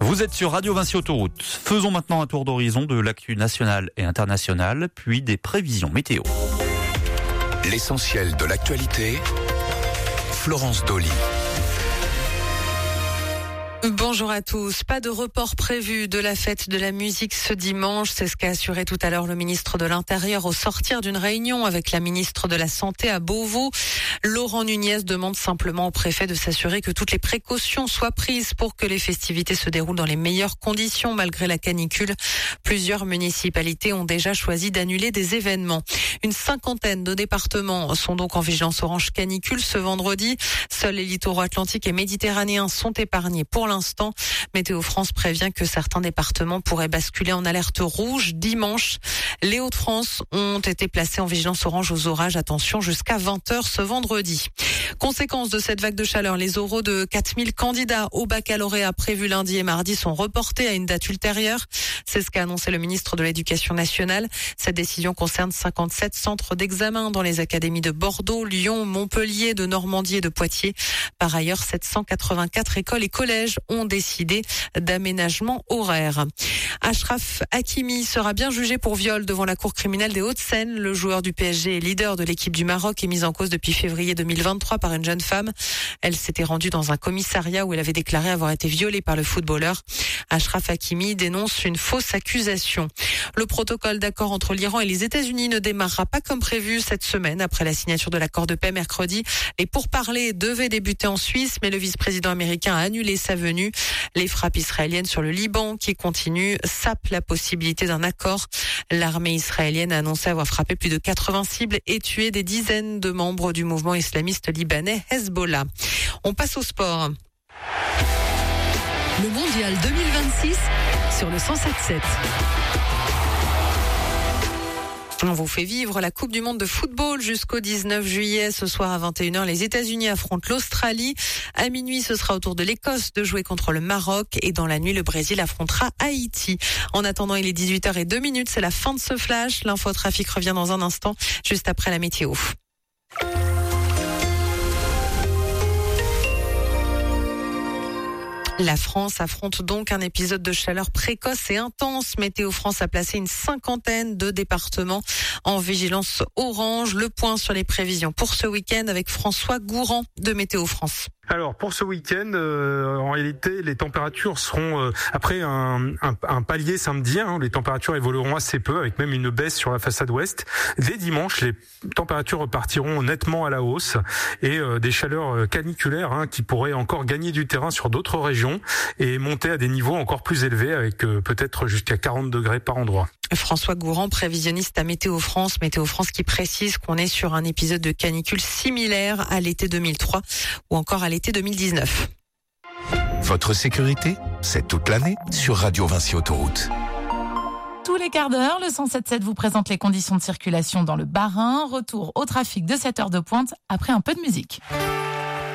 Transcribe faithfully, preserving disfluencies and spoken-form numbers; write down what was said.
Vous êtes sur Radio Vinci Autoroute. Faisons maintenant un tour d'horizon de l'actu nationale et internationale, puis des prévisions météo. L'essentiel de l'actualité, Florence Dolly. Bonjour à tous. Pas de report prévu de la fête de la musique ce dimanche. C'est ce qu'a assuré tout à l'heure le ministre de l'Intérieur au sortir d'une réunion avec la ministre de la Santé à Beauvau. Laurent Nunez demande simplement au préfet de s'assurer que toutes les précautions soient prises pour que les festivités se déroulent dans les meilleures conditions malgré la canicule. Plusieurs municipalités ont déjà choisi d'annuler des événements. Une cinquantaine de départements sont donc en vigilance orange canicule ce vendredi. Seuls les littoraux atlantiques et méditerranéens sont épargnés pour l'instant. Météo France prévient que certains départements pourraient basculer en alerte rouge dimanche. Les Hauts-de-France ont été placés en vigilance orange aux orages. Attention, jusqu'à vingt heures ce vendredi. Conséquence de cette vague de chaleur, les oraux de quatre mille candidats au baccalauréat prévus lundi et mardi sont reportés à une date ultérieure. C'est ce qu'a annoncé le ministre de l'Éducation nationale. Cette décision concerne cinquante-sept centres d'examen dans les académies de Bordeaux, Lyon, Montpellier, de Normandie et de Poitiers. Par ailleurs, sept cent quatre-vingt-quatre écoles et collèges ont décidé d'aménagement horaire. Achraf Hakimi sera bien jugé pour viol devant la cour criminelle des Hauts-de-Seine. Le joueur du P S G et leader de l'équipe du Maroc est mis en cause depuis février deux mille vingt-trois par une jeune femme. Elle s'était rendue dans un commissariat où elle avait déclaré avoir été violée par le footballeur. Achraf Hakimi dénonce une fausse accusation. Le protocole d'accord entre l'Iran et les États-Unis ne démarrera pas comme prévu cette semaine après la signature de l'accord de paix mercredi. Les pourparlers devaient débuter en Suisse, mais le vice-président américain a annulé sa venue. Les frappes israéliennes sur le Liban qui continuent sapent la possibilité d'un accord. L'armée israélienne a annoncé avoir frappé plus de quatre-vingts cibles et tué des dizaines de membres du mouvement islamiste libanais Hezbollah. On passe au sport. Le mondial deux mille vingt-six sur le cent sept sept. On vous fait vivre la Coupe du Monde de football jusqu'au dix-neuf juillet. Ce soir à vingt et une heures, les États-Unis affrontent l'Australie. À minuit, ce sera au tour de l'Écosse de jouer contre le Maroc. Et dans la nuit, le Brésil affrontera Haïti. En attendant, il est dix-huit heures zéro deux minutes. C'est la fin de ce flash. L'infotrafic revient dans un instant, juste après la météo. La France affronte donc un épisode de chaleur précoce et intense. Météo France a placé une cinquantaine de départements en vigilance orange. Le point sur les prévisions pour ce week-end avec François Gourand de Météo France. Alors pour ce week-end, euh, en réalité, les températures seront euh, après un, un, un palier samedi. Hein, les températures évolueront assez peu, avec même une baisse sur la façade ouest. Dès dimanche, les températures repartiront nettement à la hausse et euh, des chaleurs caniculaires hein, qui pourraient encore gagner du terrain sur d'autres régions et monter à des niveaux encore plus élevés, avec euh, peut-être jusqu'à quarante degrés par endroit. François Gourand, prévisionniste à Météo France. Météo France qui précise qu'on est sur un épisode de canicule similaire à l'été deux mille trois ou encore à l'été deux mille dix-neuf. Votre sécurité, c'est toute l'année sur Radio Vinci Autoroute. Tous les quarts d'heure, le cent sept sept vous présente les conditions de circulation dans le Bas-Rhin. Retour au trafic de cette heure de pointe après un peu de musique.